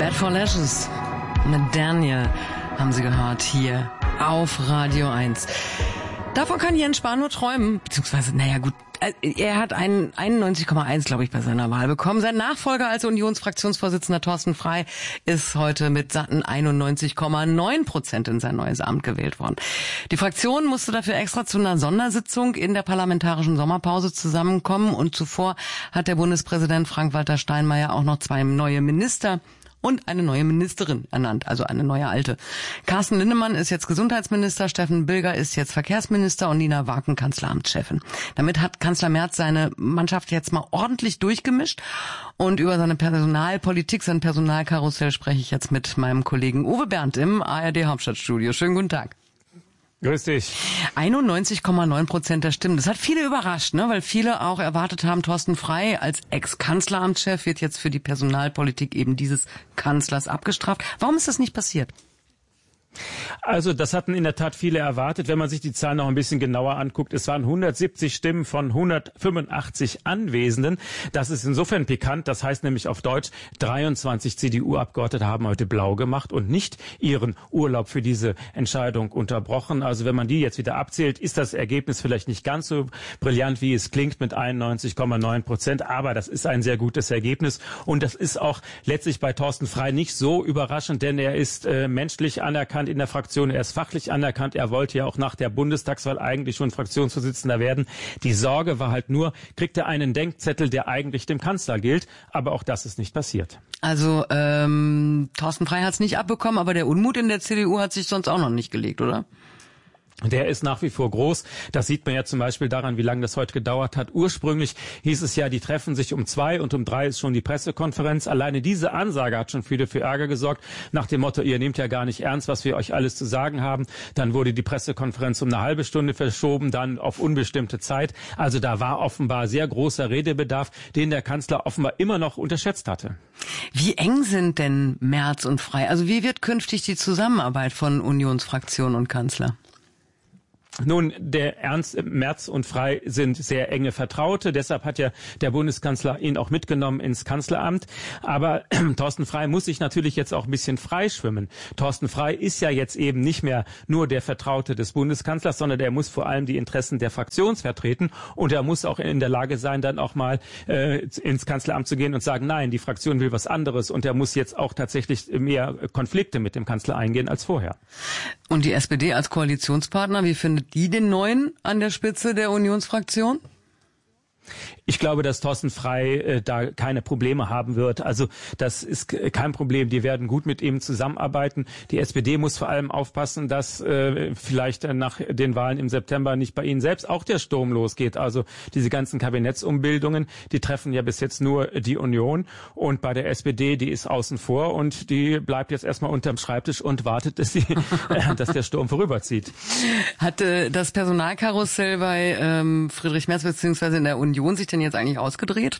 Bad for Lashes mit Daniel haben Sie gehört hier auf Radio 1. Davon kann Jens Spahn nur träumen, beziehungsweise, naja gut, er hat einen 91,1, glaube ich, bei seiner Wahl bekommen. Sein Nachfolger als Unionsfraktionsvorsitzender Thorsten Frey ist heute mit satten 91,9% in sein neues Amt gewählt worden. Die Fraktion musste dafür extra zu einer Sondersitzung in der parlamentarischen Sommerpause zusammenkommen und zuvor hat der Bundespräsident Frank-Walter Steinmeier auch noch 2 neue Minister und eine neue Ministerin ernannt, also eine neue alte. Carsten Linnemann ist jetzt Gesundheitsminister, Steffen Bilger ist jetzt Verkehrsminister und Nina Waken Kanzleramtschefin. Damit hat Kanzler Merz seine Mannschaft jetzt mal ordentlich durchgemischt und über seine Personalpolitik, sein Personalkarussell spreche ich jetzt mit meinem Kollegen Uwe Bernd im ARD Hauptstadtstudio. Schönen guten Tag. Grüß dich. 91,9% der Stimmen. Das hat viele überrascht, ne? Weil viele auch erwartet haben, Thorsten Frey als Ex-Kanzleramtschef wird jetzt für die Personalpolitik eben dieses Kanzlers abgestraft. Warum ist das nicht passiert? Also das hatten in der Tat viele erwartet. Wenn man sich die Zahlen noch ein bisschen genauer anguckt, es waren 170 Stimmen von 185 Anwesenden. Das ist insofern pikant. Das heißt nämlich auf Deutsch, 23 CDU-Abgeordnete haben heute blau gemacht und nicht ihren Urlaub für diese Entscheidung unterbrochen. Also wenn man die jetzt wieder abzählt, ist das Ergebnis vielleicht nicht ganz so brillant, wie es klingt mit 91,9%. Aber das ist ein sehr gutes Ergebnis. Und das ist auch letztlich bei Thorsten Frey nicht so überraschend, denn er ist menschlich anerkannt in der Fraktion, er ist fachlich anerkannt, er wollte ja auch nach der Bundestagswahl eigentlich schon Fraktionsvorsitzender werden. Die Sorge war halt nur, kriegt er einen Denkzettel, der eigentlich dem Kanzler gilt, aber auch das ist nicht passiert. Also Thorsten Frey hat es nicht abbekommen, aber der Unmut in der CDU hat sich sonst auch noch nicht gelegt, oder? Der ist nach wie vor groß. Das sieht man ja zum Beispiel daran, wie lange das heute gedauert hat. Ursprünglich hieß es ja, die treffen sich um 2 und um 3 ist schon die Pressekonferenz. Alleine diese Ansage hat schon für Ärger gesorgt. Nach dem Motto, ihr nehmt ja gar nicht ernst, was wir euch alles zu sagen haben. Dann wurde die Pressekonferenz um eine halbe Stunde verschoben, dann auf unbestimmte Zeit. Also da war offenbar sehr großer Redebedarf, den der Kanzler offenbar immer noch unterschätzt hatte. Wie eng sind denn Merz und Frey? Also wie wird künftig die Zusammenarbeit von Unionsfraktion und Kanzler? Nun, Merz und Frey sind sehr enge Vertraute, deshalb hat ja der Bundeskanzler ihn auch mitgenommen ins Kanzleramt. Aber Thorsten Frey muss sich natürlich jetzt auch ein bisschen freischwimmen. Thorsten Frey ist ja jetzt eben nicht mehr nur der Vertraute des Bundeskanzlers, sondern er muss vor allem die Interessen der Fraktion vertreten und er muss auch in der Lage sein, dann auch mal ins Kanzleramt zu gehen und sagen, nein, die Fraktion will was anderes und er muss jetzt auch tatsächlich mehr Konflikte mit dem Kanzler eingehen als vorher. Und die SPD als Koalitionspartner, wie findet die den Neuen an der Spitze der Unionsfraktion? Ich glaube, dass Thorsten Frey da keine Probleme haben wird. Also das ist kein Problem. Die werden gut mit ihm zusammenarbeiten. Die SPD muss vor allem aufpassen, dass vielleicht nach den Wahlen im September nicht bei ihnen selbst auch der Sturm losgeht. Also diese ganzen Kabinettsumbildungen, die treffen ja bis jetzt nur die Union. Und bei der SPD, die ist außen vor und die bleibt jetzt erstmal unterm Schreibtisch und wartet, dass der Sturm vorüberzieht. Hat das Personalkarussell bei Friedrich Merz bzw. in der Union sich denn jetzt eigentlich ausgedreht?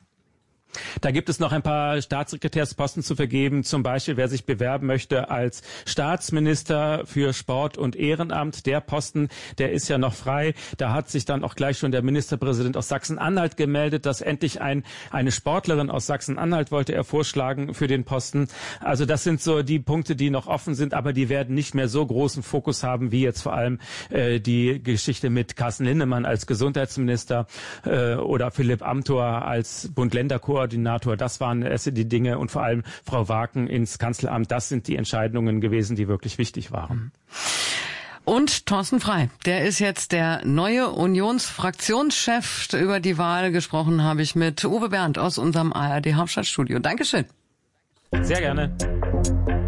Da gibt es noch ein paar Staatssekretärsposten zu vergeben. Zum Beispiel, wer sich bewerben möchte als Staatsminister für Sport und Ehrenamt. Der Posten, der ist ja noch frei. Da hat sich dann auch gleich schon der Ministerpräsident aus Sachsen-Anhalt gemeldet, dass endlich eine Sportlerin aus Sachsen-Anhalt wollte er vorschlagen für den Posten. Also das sind so die Punkte, die noch offen sind, aber die werden nicht mehr so großen Fokus haben, wie jetzt vor allem die Geschichte mit Carsten Linnemann als Gesundheitsminister oder Philipp Amthor als Bund-Länder-Koordinator. Das waren die Dinge und vor allem Frau Waken ins Kanzleramt. Das sind die Entscheidungen gewesen, die wirklich wichtig waren. Und Thorsten Frey, der ist jetzt der neue Unionsfraktionschef. Über die Wahl gesprochen habe ich mit Uwe Bernd aus unserem ARD Hauptstadtstudio. Dankeschön. Sehr gerne.